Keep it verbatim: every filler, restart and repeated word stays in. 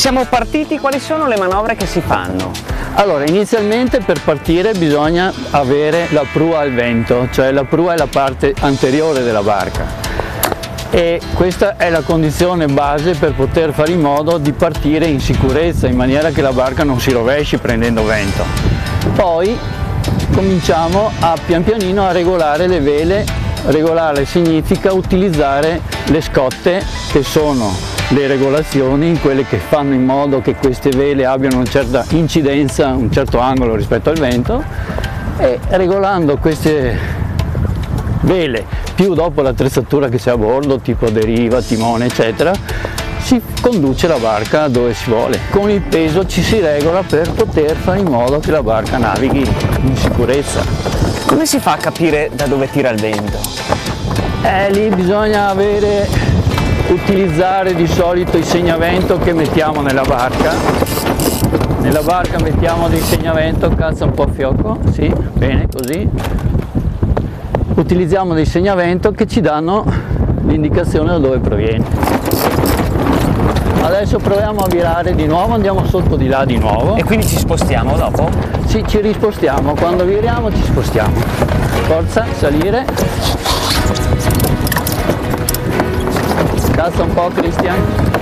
siamo partiti, quali sono le manovre che si fanno? Allora, inizialmente per partire bisogna avere la prua al vento, cioè la prua è la parte anteriore della barca, e questa è la condizione base per poter fare in modo di partire in sicurezza, in maniera che la barca non si rovesci prendendo vento. Poi cominciamo a pian pianino a regolare le vele. Regolare significa utilizzare le scotte, che sono le regolazioni, quelle che fanno in modo che queste vele abbiano una certa incidenza, un certo angolo rispetto al vento, e regolando queste vele più dopo l'attrezzatura che c'è a bordo, tipo deriva, timone eccetera, si conduce la barca dove si vuole. Con il peso ci si regola per poter fare in modo che la barca navighi in sicurezza. Come si fa a capire da dove tira il vento? Eh, lì bisogna avere, utilizzare di solito il segnavento che mettiamo nella barca. Nella barca mettiamo dei segnavento, calza un po' a fiocco, sì, bene, così. Utilizziamo dei segnavento che ci danno l'indicazione da dove proviene. Adesso proviamo a virare di nuovo, andiamo sotto di là di nuovo. E quindi ci spostiamo dopo? Sì, ci rispostiamo, quando viriamo ci spostiamo. Forza, salire. Calza un po', Cristian.